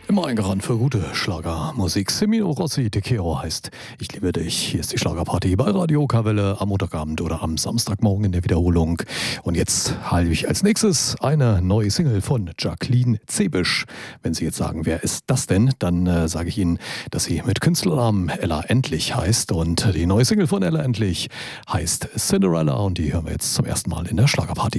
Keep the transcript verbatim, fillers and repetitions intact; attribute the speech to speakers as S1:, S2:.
S1: Immer eingerannt für gute Schlagermusik. Semino Rossi de Chero heißt Ich liebe dich. Hier ist die Schlagerparty bei Radio Kawelle am Montagabend oder am Samstagmorgen in der Wiederholung. Und jetzt halte ich als nächstes eine neue Single von Jacqueline Zebisch. Wenn Sie jetzt sagen, wer ist das denn? Dann äh, sage ich Ihnen, dass sie mit Künstlernamen Ella Endlich heißt. Und die neue Single von Ella Endlich heißt Cinderella. Und die hören wir jetzt zum ersten Mal in der Schlagerparty.